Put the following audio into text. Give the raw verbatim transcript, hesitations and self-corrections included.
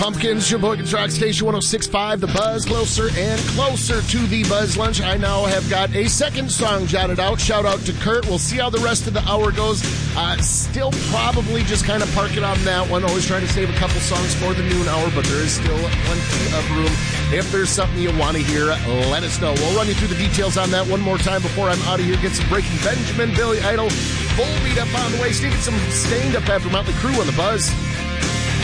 Pumpkins, Sheboygan's Rock Station one oh six point five, The Buzz, closer and closer to the Buzz Lunch. I now have got a second song jotted out. Shout out to Kurt. We'll see how the rest of the hour goes. Uh, still probably just kind of parking on that one. Always trying to save a couple songs for the noon hour, but there is still plenty of room. If there's something you want to hear, let us know. We'll run you through the details on that one more time before I'm out of here. Get some Breaking Benjamin, Billy Idol, full beat up on the way. Steve, get some Stained up after Motley Crue on the Buzz.